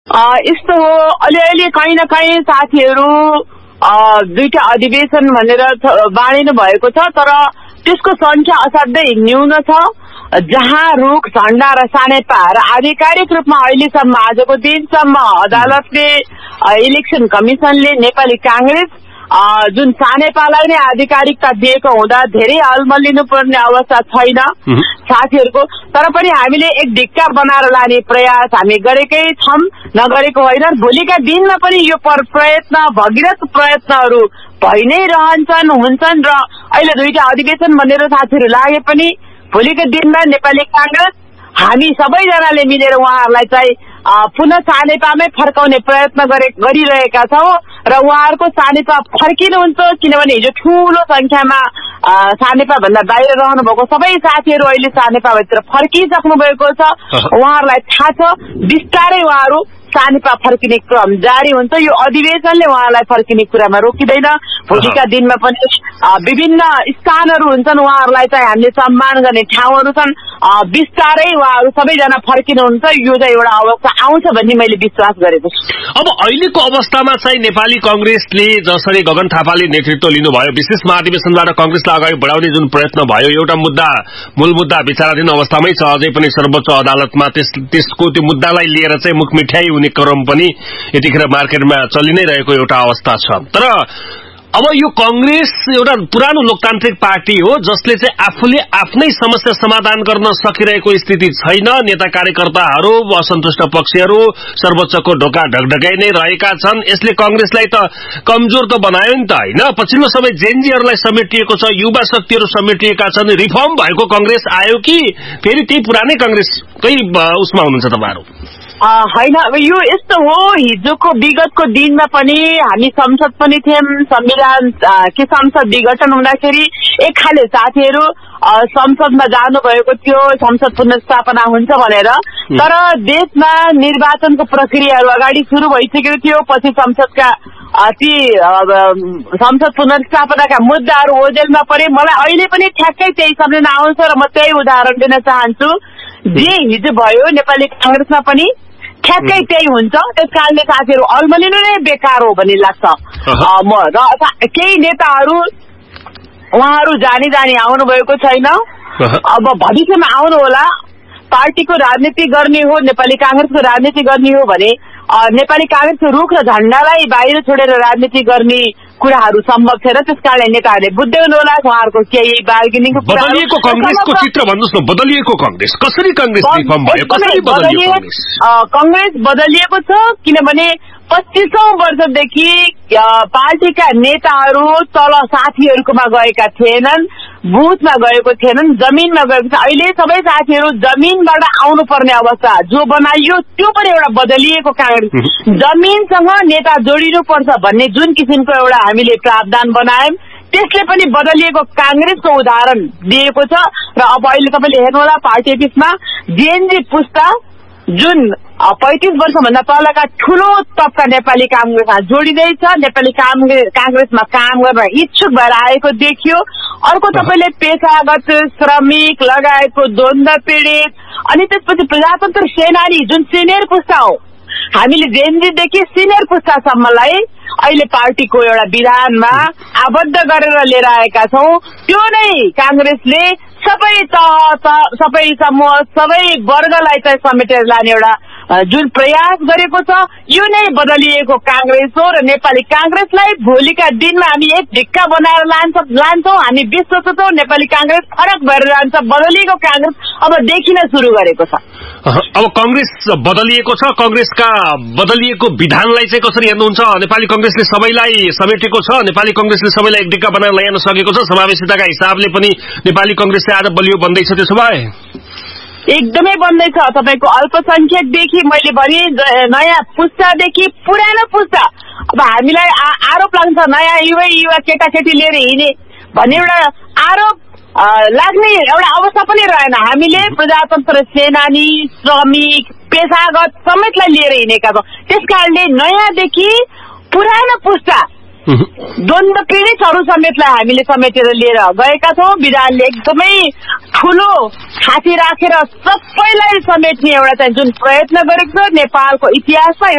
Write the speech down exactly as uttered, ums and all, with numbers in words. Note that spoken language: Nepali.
यस्तो हो, अलिअलि कहीँ न कहीँ साथीहरू दुईटा अधिवेशन भनेर बाँडिनु भएको छ, तर त्यसको संख्या असाध्यै न्यून छ। जहाँ रुख झण्डा र सानेपाहरू आधिकारिक रूपमा अहिलेसम्म आजको दिनसम्म अदालतले इलेक्सन कमिसनले नेपाली कांग्रेस जुन सानेपालाई नै आधिकारिकता दिएको हुँदा धेरै अलमल्लिनु पर्ने अवस्था छैन साथीहरूको। तर पनि हामीले एक ढिक्का बनाएर लाने प्रयास हामी गरेकै छौं, नगरेको होइन। भोलिका दिनमा पनि यो प्रयत्न भगीरथ प्रयत्नहरू भइ नै रहन्छन् हुन्छन् र अहिले दुईटा अधिवेशन भनेर साथीहरू लागे पनि भोलिका दिनमा नेपाली कांग्रेस हामी सबैजनाले मिलेर उहाँहरूलाई चाहिँ पुनः सानेपामै फर्काउने प्रयत्न गरे गरिरहेका छौं र उहाँहरूको सानेपा फर्किनुहुन्छ, किनभने हिजो ठूलो संख्यामा सानेपा भन्दा बाहिर रहनु भएको सबै साथीहरू अहिले सानेपाभित्र फर्किसक्नु भएको छ। उहाँहरूलाई थाहा छ बिस्तारै उहाँहरू सानेपा फर्किने क्रम जारी हुन्छ। यो अधिवेशनले उहाँलाई फर्किने कुरामा रोकिँदैन। भोलिका दिनमा पनि विभिन्न स्थानहरू हुन्छन्, उहाँहरूलाई चाहिँ हामीले सम्मान गर्ने ठाउँहरू छन्। बिस्तारै उहाँहरू सबैजना फर्किनुहुन्छ, यो चाहिँ एउटा अवस्था आउँछ भन्ने मैले विश्वास गरेको छु। अब अहिलेको अवस्थामा चाहिँ नेपाली कांग्रेसले जसरी गगन थापाले नेतृत्व लिनुभयो, विशेष महाधिवेशनबाट कांग्रेसलाई अगाडि बढाउने जुन प्रयत्न भयो, एउटा मुद्दा मूल मुद्दा विचाराधीन अवस्थामै छ। अझै पनि सर्वोच्च अदालतमा त्यस त्यसको त्यो मुद्दालाई लिएर चाहिँ मुखमिठाई हुने क्रम पनि यतिखेर मार्केटमा चलि नै रहेको एउटा अवस्था छ। तर अब यो कांग्रेस एउटा पुरानो लोकतान्त्रिक पार्टी हो जसले चाहिँ आफूले आफ्नै समस्या समाधान गर्न सकिरहेको स्थिति छैन। नेता कार्यकर्ताहरू असन्तुष्ट पक्षहरू सर्वोच्चको ढोका ढकढकाइ नै रहेका छन्। यसले कांग्रेसलाई त कमजोर त बनायो नि त हैन। पछिल्लो समय जेनजीहरूलाई समेटिएको छ, युवा शक्तिहरू समेटिएका छन्। रिफर्म भएको कांग्रेस आयो कि फेरि त्यही पुरानै कांग्रेसकै उसमा हुनुहुन्छ तपाईहरु? होइन, यो यस्तो हो, हिजोको विगतको दिनमा पनि हामी संसद पनि थियौं। संविधान के संसद विघटन हुँदाखेरि एक खाले साथीहरू संसदमा जानुभएको थियो, संसद पुनर्स्थापना हुन्छ भनेर। तर देशमा निर्वाचनको प्रक्रियाहरू अगाडि सुरु भइसकेको थियो। पछि संसदका ती संसद पुनर्स्थापनाका मुद्दाहरू ओझेलमा परे। मलाई अहिले पनि ठ्याक्कै त्यही सम्झना आउँछ र म त्यही उदाहरण दिन चाहन्छु। जे हिजो भयो नेपाली कांग्रेसमा पनि ठ्याक्कै त्यही हुन्छ। त्यस कारणले साथीहरू अलमलिनु नै बेकार हो भन्ने लाग्छ। म र केही नेताहरू उहाँहरू जानी जानी आउनु भएको छैन, अब भविष्यमा आउनु होला। पार्टीको राजनीति गर्ने हो, नेपाली कांग्रेसको राजनीति गर्ने हो भने नेपाली कांग्रेसको रुख र झण्डालाई बाहिर छोडेर राजनीति गर्ने कुराहरू सम्भव छैन। त्यस कारणले नेताहरूले बुझ्दै हुनु होला उहाँहरूको केही बार्गेनिङको कुरा। बदलिएको कांग्रेसको चित्र भन्नुस् न, बदलिएको कांग्रेस कसरी कांग्रेस रिफर्म भयो, कसरी बदलियो कांग्रेस? कांग्रेस बदलिएको छ किनभने पच्चीसौं वर्षदेखि पार्टीका नेताहरू तल साथीहरूकोमा गएका थिएनन्, बुथमा गएको थिएनन्, जमिनमा गएको छ। अहिले सबै साथीहरू जमिनबाट आउनु पर्ने अवस्था जो बनाइयो त्यो पनि एउटा बदलिएको कांग्रेस। जमिनसँग नेता जोडिनु पर्छ भन्ने जुन किसिमको एउटा हामीले प्रावधान बनायौं, त्यसले पनि बदलिएको कांग्रेसको उदाहरण दिएको छ। र अब अहिले तपाईले हेर्नुहोला पार्टी अफिसमा जेएनजी पुस्ता जुन पैंतीस वर्षभन्दा तलका ठूलो तबका नेपाली कांग्रेसमा जोडिँदैछ, नेपाली कांग्रेसमा काम गर्न इच्छुक भएर आएको देखियो। अर्को तपाईले पेशागत श्रमिक लगायतको द्वन्द पीडित अनि त्यसपछि प्रजातन्त्र सेनानी जुन सिनियर पुस्ता हो, हामीले जेएनजीदेखि सिनियर पुस्तासम्मलाई अहिले पार्टीको एउटा विधानमा आबद्ध गरेर लिएर आएका छौं। त्यो नै कांग्रेसले सबै तह सबै समूह सबै वर्गलाई चाहिँ समेटेर लाने एउटा जुन प्रयास गरेको छ, यो नै बदलिएको कांग्रेस हो। र नेपाली कांग्रेसलाई भोलिका दिनमा हामी एक ढिक्का बनाएर लान्छौं लान्छौं हामी विश्वास छौं नेपाली कांग्रेस फरक भएर जान्छ। बदलिएको कांग्रेस अब देखिन सुरु गरेको छ। अब कांग्रेस बदलिएको छ, कांग्रेसका बदलिएको विधानलाई चाहिँ कसरी हेर्नुहुन्छ? नेपाली कांग्रेसले सबैलाई समेटेको छ, नेपाली कांग्रेसले सबैलाई एक ढिक्का बनाएर ल्याउन सकेको छ, समावेशिताका हिसाबले पनि नेपाली कांग्रेस आज बलियो बन्दैछ। त्यसो भए एकदमै बन्दैछ। तपाईको अल्पसंख्यकदेखि मैले भने नयाँ पुस्तादेखि पुरानो पुस्ता, अब हामीलाई आरोप लाग्छ नयाँ युवा युवा केटाकेटी लिएर हिँडे भन्ने एउटा आरोप लाग्ने एउटा अवस्था पनि रहेन। हामीले प्रजातन्त्र सेनानी श्रमिक पेशागत समेतलाई लिएर हिँडेका छौं। त्यसकारणले नयाँदेखि पुरानो पुस्ता द्वन्द पीडितहरू समेतलाई हामीले समेटेर लिएर गएका छौं। विधानले एकदमै ठूलो छाती राखेर सबैलाई समेट्ने एउटा चाहिँ जुन प्रयत्न गरेको छ नेपालको इतिहासमा